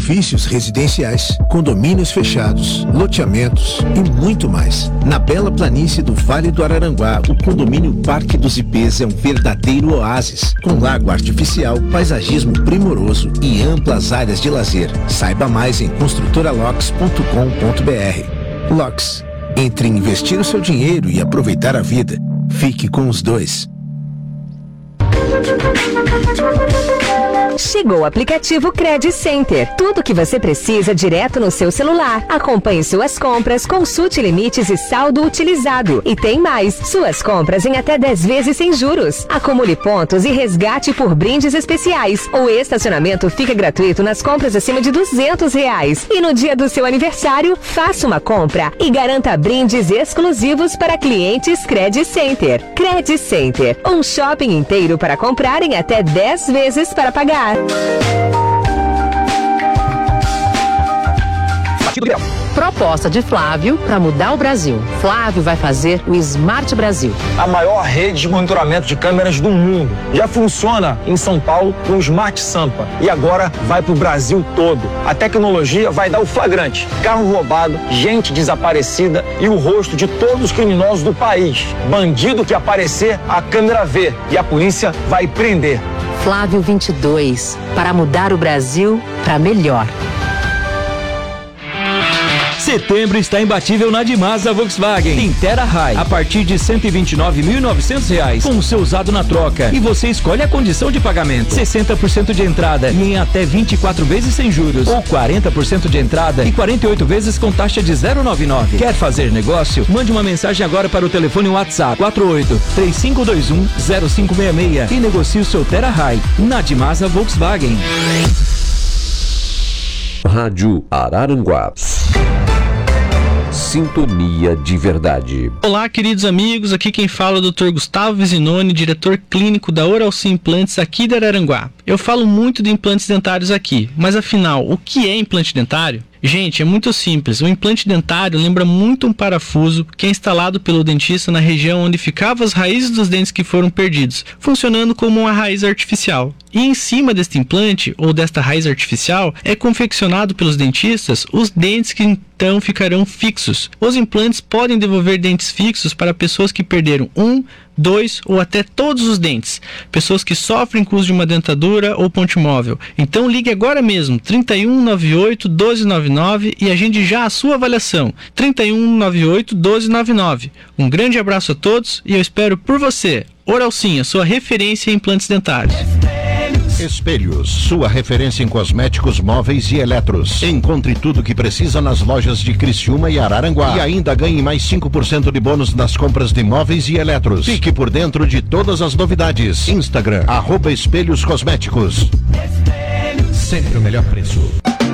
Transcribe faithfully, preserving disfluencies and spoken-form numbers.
edifícios residenciais, condomínios fechados, loteamentos e muito mais. Na bela planície do Vale do Araranguá, o condomínio Parque dos Ipês é um verdadeiro oásis, com lago artificial, paisagismo primoroso e amplas áreas de lazer. Saiba mais em construtora lox ponto com ponto br. Lox, entre investir o seu dinheiro e aproveitar a vida, fique com os dois. Chegou o aplicativo Credit Center. Tudo o que você precisa direto no seu celular. Acompanhe suas compras, consulte limites e saldo utilizado. E tem mais, suas compras em até dez vezes sem juros. Acumule pontos e resgate por brindes especiais. O estacionamento fica gratuito nas compras acima de duzentos reais. E no dia do seu aniversário, faça uma compra e garanta brindes exclusivos para clientes Credit Center. Credit Center, um shopping inteiro para comprar em até dez vezes para pagar. Proposta de Flávio para mudar o Brasil. Flávio vai fazer o Smart Brasil. A maior rede de monitoramento de câmeras do mundo. Já funciona em São Paulo com o Smart Sampa. E agora vai para o Brasil todo. A tecnologia vai dar o flagrante. Carro roubado, gente desaparecida e o rosto de todos os criminosos do país. Bandido que aparecer, a câmera vê. E a polícia vai prender. Flávio vinte e dois, para mudar o Brasil para melhor. Setembro está imbatível na Dimasa Volkswagen. Tem Terra High a partir de cento e vinte e nove mil e novecentos reais, com o seu usado na troca. E você escolhe a condição de pagamento: sessenta por cento de entrada e em até vinte e quatro vezes sem juros, ou quarenta por cento de entrada e quarenta e oito vezes com taxa de zero vírgula noventa e nove. Quer fazer negócio? Mande uma mensagem agora para o telefone WhatsApp quatro oito três cinco dois um zero cinco seis seis e negocie o seu Terra High na Dimasa Volkswagen. Rádio Araranguá. Sintonia de verdade. Olá, queridos amigos, aqui quem fala é o doutor Gustavo Vizinoni, diretor clínico da Oralci Implantes aqui de Araranguá. Eu falo muito de implantes dentários aqui, mas afinal, o que é implante dentário? Gente, é muito simples. O implante dentário lembra muito um parafuso que é instalado pelo dentista na região onde ficavam as raízes dos dentes que foram perdidos, funcionando como uma raiz artificial. E em cima deste implante, ou desta raiz artificial, é confeccionado pelos dentistas os dentes que então ficarão fixos. Os implantes podem devolver dentes fixos para pessoas que perderam um, dois ou até todos os dentes, pessoas que sofrem com o uso de uma dentadura ou ponte móvel. Então ligue agora mesmo, trinta e um, noventa e oito, doze noventa e nove e agende já a sua avaliação, trinta e um, noventa e oito, doze noventa e nove. Um grande abraço a todos e eu espero por você. Oralcinha, sua referência em implantes dentários. Espelhos, sua referência em cosméticos, móveis e eletros. Encontre tudo o que precisa nas lojas de Criciúma e Araranguá. E ainda ganhe mais cinco por cento de bônus nas compras de móveis e eletros. Fique por dentro de todas as novidades. Instagram, arroba Espelhos Cosméticos. Sempre o melhor preço.